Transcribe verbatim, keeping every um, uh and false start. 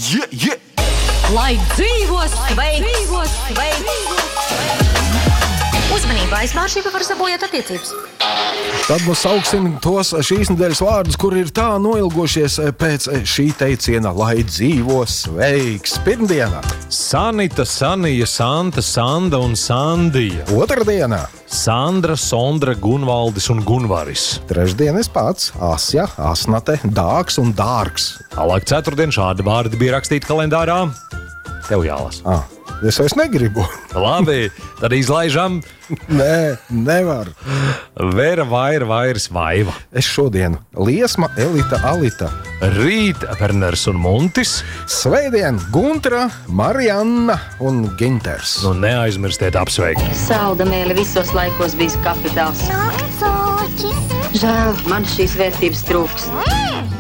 yeah, yeah. Lai dzīvo sveiks! Dzīvo sveiks! Uzmanība, aizmāršība var sabojāt attiecības. Tad mēs sauksim tos šīs nedēļas vārdus, kur ir tā noilgošies pēc šī teiciena, lai dzīvo sveiks. Pirmdienā. Sanita, Sanija, Santa, Sanda un Sandija. Otrdienā. Sandra, Sondra, Gunvaldis un Gunvaris. Trešdienas pats. Asja, Asnate, Dāks un Dārgs. Tālāk ceturtdien šādi vārdi bija rakstīti kalendārā. Tev jālas. Ah, es vairs negribu. Labi, tad izlaižam. Nē, nevar. Vera, Vaira, Vairs, Vaiva. Es šodien Liesma, Elita, Alita. Rīt, Werners un Muntis. Svētdien Guntra, Marianna un Ginters. Nu, neaizmirstiet apsveikt. Saldamēli visos laikos bijis kapitāls. Žēl, man šīs vērtības trūks.